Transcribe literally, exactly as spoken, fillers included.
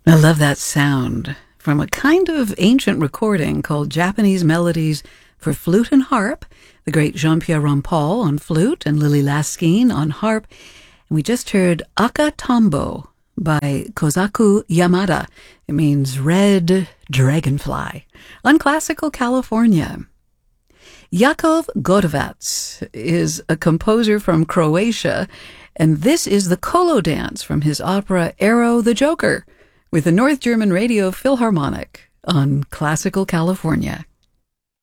I love that sound from a kind of ancient recording called Japanese Melodies for Flute and Harp, the great Jean-Pierre Rampal on flute and Lily Laskin on harp. And we just heard Aka Tambo by Kozaku Yamada. It means red dragonfly on Classical California. Jakov Gotovac is a composer from Croatia, and this is the Kolo dance from his opera Arrow the Joker, with the North German Radio Philharmonic on Classical California.